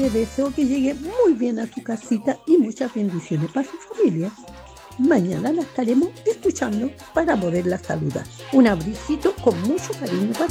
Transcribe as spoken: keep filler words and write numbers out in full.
le deseo que llegue muy bien a su casita y muchas bendiciones para su familia. Mañana la estaremos escuchando para poderla saludar. Un abracito con mucho cariño para